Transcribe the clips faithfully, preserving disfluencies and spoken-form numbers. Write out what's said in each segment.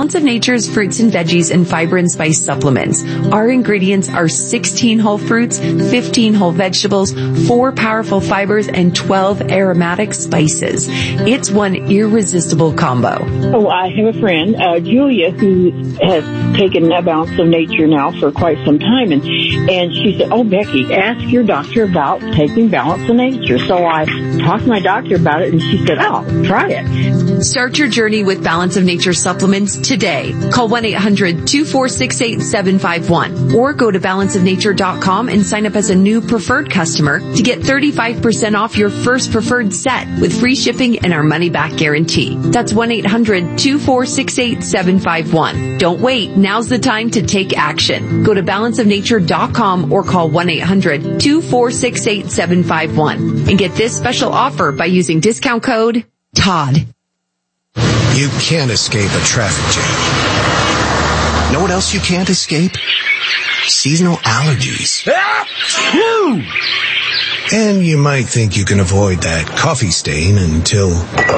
Balance of Nature's fruits and veggies and fiber and spice supplements. Our ingredients are sixteen whole fruits, fifteen whole vegetables, four powerful fibers, and twelve aromatic spices. It's one irresistible combo. Oh, I have a friend, uh, Julia, who has taken a Balance of Nature now for quite some time, and and she said, "Oh, Becky, ask your doctor about taking Balance of Nature." So I talked to my doctor about it, and she said, "Oh, try it." Start your journey with Balance of Nature supplements today. Call one eight hundred two four six eight seven five one or go to balance of nature dot com and sign up as a new preferred customer to get thirty-five percent off your first preferred set with free shipping and our money-back guarantee. That's one eight hundred two four six eight seven five one. Don't wait. Now's the time to take action. Go to balance of nature dot com or call one eight hundred two four six eight seven five one and get this special offer by using discount code Todd. You can't escape a traffic jam. Know what else you can't escape? Seasonal allergies. And you might think you can avoid that coffee stain until...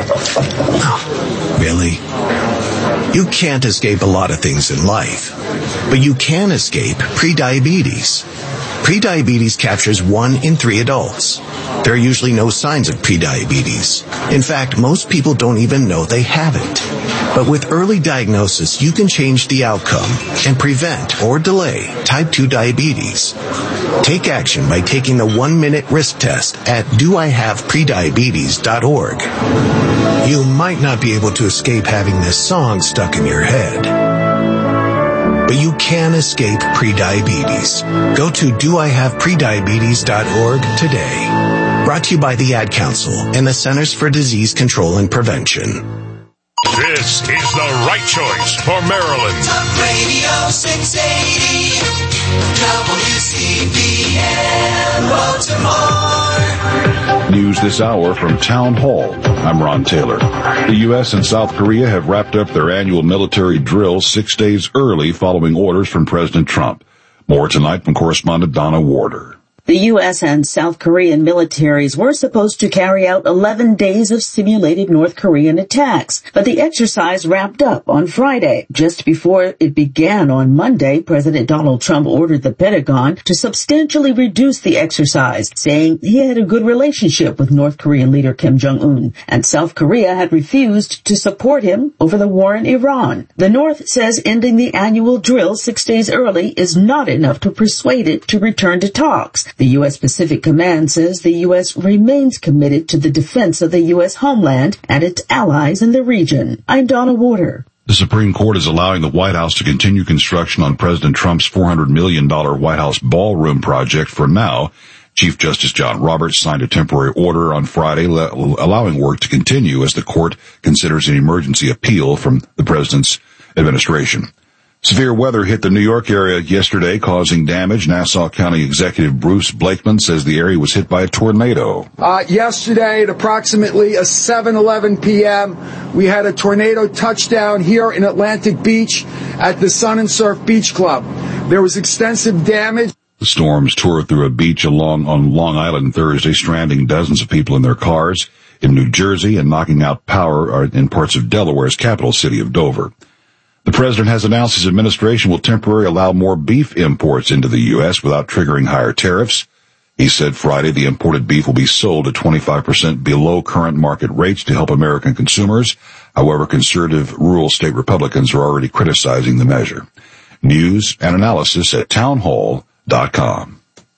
Oh, really? You can't escape a lot of things in life, but you can escape prediabetes. Prediabetes captures one in three adults. There are usually no signs of prediabetes. In fact, most people don't even know they have it. But with early diagnosis, you can change the outcome and prevent or delay type two diabetes. Take action by taking the one-minute risk test at do I have prediabetes dot org. You might not be able to escape having this song stuck in your head, but you can escape prediabetes. Go to do I have prediabetes dot org today. Brought to you by the Ad Council and the Centers for Disease Control and Prevention. This is the right choice for Maryland. Talk Radio six eighty, W C B N Baltimore. News this hour from Town Hall. I'm Ron Taylor. The U S and South Korea have wrapped up their annual military drill six days early following orders from President Trump. More tonight from correspondent Donna Warder. The U S and South Korean militaries were supposed to carry out eleven days of simulated North Korean attacks, but the exercise wrapped up on Friday. Just before it began on Monday, President Donald Trump ordered the Pentagon to substantially reduce the exercise, saying he had a good relationship with North Korean leader Kim Jong-un, and South Korea had refused to support him over the war in Iran. The North says ending the annual drill six days early is not enough to persuade it to return to talks. The U S Pacific Command says the U S remains committed to the defense of the U S homeland and its allies in the region. I'm Donna Warder. The Supreme Court is allowing the White House to continue construction on President Trump's four hundred million dollars White House ballroom project for now. Chief Justice John Roberts signed a temporary order on Friday allowing work to continue as the court considers an emergency appeal from the president's administration. Severe weather hit the New York area yesterday, causing damage. Nassau County Executive Bruce Blakeman says the area was hit by a tornado. Uh, yesterday at approximately seven eleven p.m., we had a tornado touchdown here in Atlantic Beach at the Sun and Surf Beach Club. There was extensive damage. The storms tore through a beach along on Long Island Thursday, stranding dozens of people in their cars in New Jersey and knocking out power in parts of Delaware's capital city of Dover. The president has announced his administration will temporarily allow more beef imports into the U S without triggering higher tariffs. He said Friday the imported beef will be sold at twenty-five percent below current market rates to help American consumers. However, conservative rural state Republicans are already criticizing the measure. News and analysis at townhall dot com.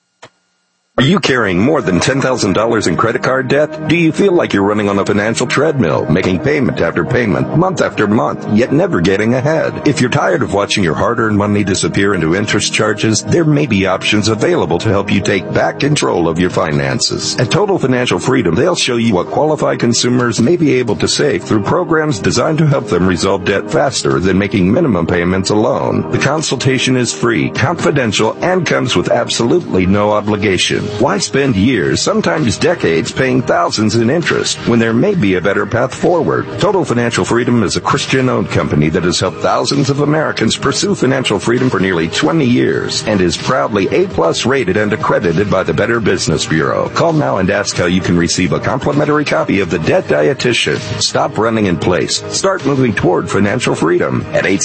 Are you carrying more than ten thousand dollars in credit card debt? Do you feel like you're running on a financial treadmill, making payment after payment, month after month, yet never getting ahead? If you're tired of watching your hard-earned money disappear into interest charges, there may be options available to help you take back control of your finances. At Total Financial Freedom, they'll show you what qualified consumers may be able to save through programs designed to help them resolve debt faster than making minimum payments alone. The consultation is free, confidential, and comes with absolutely no obligation. Why spend years, sometimes decades, paying thousands in interest when there may be a better path forward? Total Financial Freedom is a Christian-owned company that has helped thousands of Americans pursue financial freedom for nearly twenty years and is proudly A-plus rated and accredited by the Better Business Bureau. Call now and ask how you can receive a complimentary copy of The Debt Dietitian. Stop running in place. Start moving toward financial freedom at eight